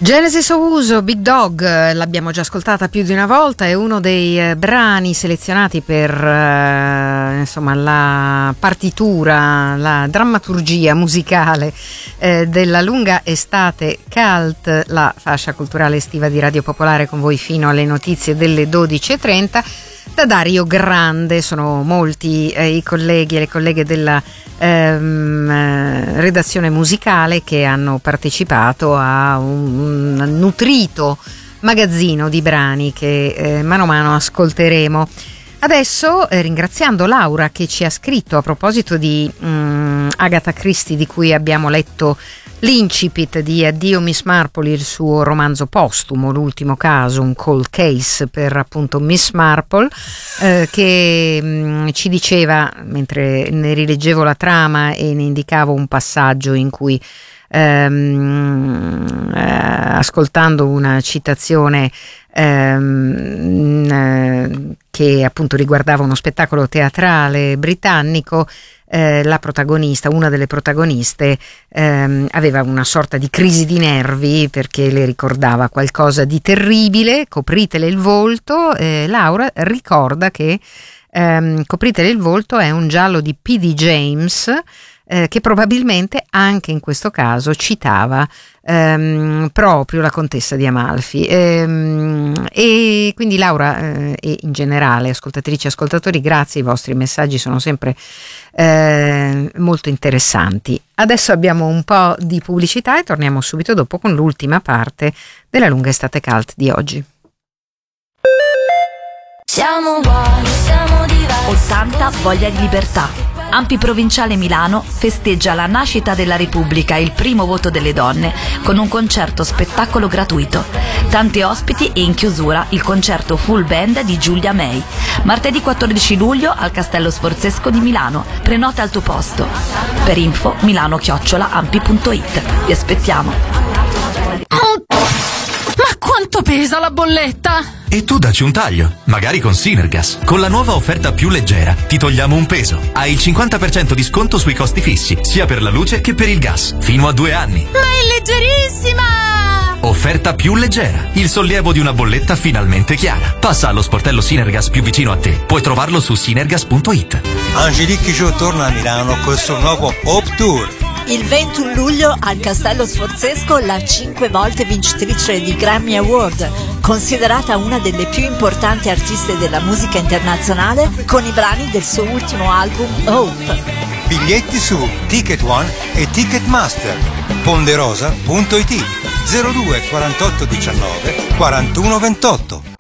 Genesis of Uso, Big Dog, l'abbiamo già ascoltata più di una volta, è uno dei brani selezionati per insomma la partitura, la drammaturgia musicale della lunga estate cult, la fascia culturale estiva di Radio Popolare, con voi fino alle notizie delle 12:30. Da Dario Grande. Sono molti i colleghi e le colleghe della redazione musicale che hanno partecipato a un nutrito magazzino di brani che mano a mano ascolteremo. Adesso, ringraziando Laura che ci ha scritto a proposito di Agatha Christie, di cui abbiamo letto l'incipit di Addio Miss Marple, il suo romanzo postumo, l'ultimo caso, un cold case per appunto Miss Marple, che ci diceva, mentre ne rileggevo la trama e ne indicavo un passaggio in cui ascoltando una citazione che appunto riguardava uno spettacolo teatrale britannico, la protagonista, una delle protagoniste, aveva una sorta di crisi di nervi perché le ricordava qualcosa di terribile. Copritele il volto. Laura ricorda che Copritele il volto è un giallo di P.D. James, che probabilmente anche in questo caso citava proprio la contessa di Amalfi, e quindi Laura e in generale ascoltatrici e ascoltatori, grazie, i vostri messaggi sono sempre molto interessanti. Adesso abbiamo un po' di pubblicità e torniamo subito dopo con l'ultima parte della lunga estate cult di oggi. Siamo uguali, siamo diversi. 80 voglia di libertà. Ampi Provinciale Milano festeggia la nascita della Repubblica e il primo voto delle donne con un concerto spettacolo gratuito. Tanti ospiti e in chiusura il concerto full band di Giulia May. Martedì 14 luglio al Castello Sforzesco di Milano. Prenota al tuo posto. Per info milano@ampi.it. Vi aspettiamo. Ma quanto pesa la bolletta? E tu dacci un taglio, magari con Sinergas. Con la nuova offerta più leggera ti togliamo un peso. Hai il 50% di sconto sui costi fissi, sia per la luce che per il gas, fino a 2 anni. Ma è leggerissima! Offerta più leggera, il sollievo di una bolletta finalmente chiara. Passa allo sportello Sinergas più vicino a te. Puoi trovarlo su sinergas.it. Angelique Kidjo torna a Milano col suo nuovo Hope Tour. Il 21 luglio al Castello Sforzesco la 5 volte vincitrice di Grammy Award, considerata una delle più importanti artiste della musica internazionale, con i brani del suo ultimo album Hope. Biglietti su Ticket One e Ticketmaster. Ponderosa.it 02 48 19 41 28.